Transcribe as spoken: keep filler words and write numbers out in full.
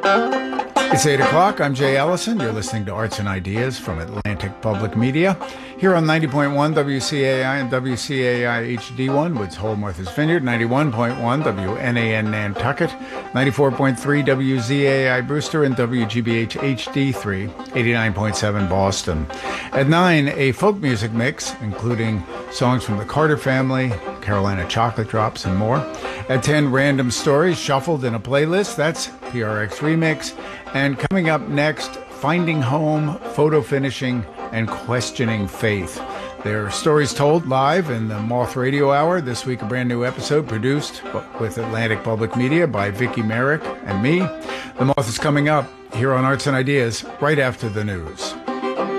It's eight o'clock. I'm Jay Ellison. You're listening to Arts and Ideas from Atlantic Public Media here on ninety point one W C A I and W C A I H D one, Woods Hole, Martha's Vineyard, ninety-one point one W N A N Nantucket, ninety-four point three W Z A I Brewster, and W G B H H D three, eighty-nine point seven Boston. At nine, a folk music mix, including songs from the Carter Family, Carolina Chocolate Drops, and more. At ten, random stories shuffled in a playlist. That's P R X Remix. And coming up next, Finding Home, Photo Finishing, and Questioning Faith. Their stories told live in the Moth Radio Hour. This week, a brand new episode produced with Atlantic Public Media by Vicki Merrick and me. The Moth is coming up here on Arts and Ideas right after the news.